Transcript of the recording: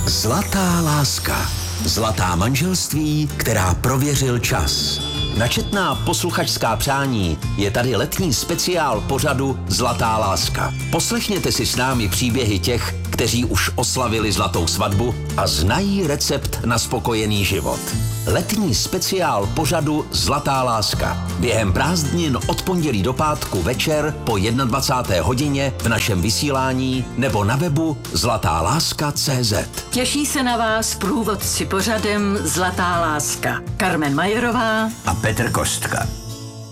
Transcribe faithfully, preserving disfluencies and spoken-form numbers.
Zlatá láska. Zlatá manželství, která prověřil čas. Na četná posluchačská přání je tady letní speciál pořadu Zlatá láska. Poslechněte si s námi příběhy těch, kteří už oslavili zlatou svatbu a znají recept na spokojený život. Letní speciál pořadu Zlatá láska. Během prázdnin od pondělí do pátku večer po dvacáté jedné hodině v našem vysílání nebo na webu zlatá láska tečka cé zet. Těší se na vás průvodci pořadem Zlatá láska. Karmen Majerová a Petr Kostka.